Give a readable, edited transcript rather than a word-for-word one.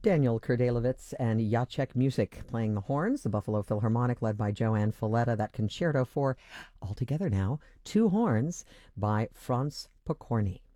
Daniel Kurdelowitz and Jacek Music playing the horns, the Buffalo Philharmonic led by Joanne Falletta, that concerto for, altogether now, two horns by Franz Pokorny.